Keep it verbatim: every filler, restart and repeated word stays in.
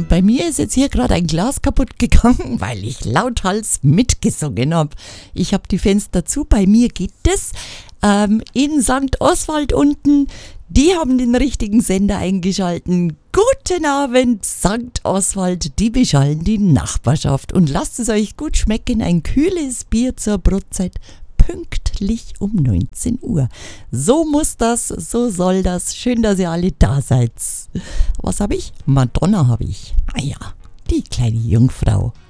Und bei mir ist jetzt hier gerade ein Glas kaputt gegangen, weil ich lauthals mitgesungen habe. Ich habe die Fenster zu, bei mir geht es. Ähm, in Sankt Oswald unten, die haben den richtigen Sender eingeschalten. Guten Abend, Sankt Oswald, die beschallen die Nachbarschaft. Und lasst es euch gut schmecken, ein kühles Bier zur Brotzeit. Pünktlich um neunzehn Uhr. So muss das, so soll das. Schön, dass ihr alle da seid. Was habe ich? Madonna habe ich. Ah ja, die kleine Jungfrau.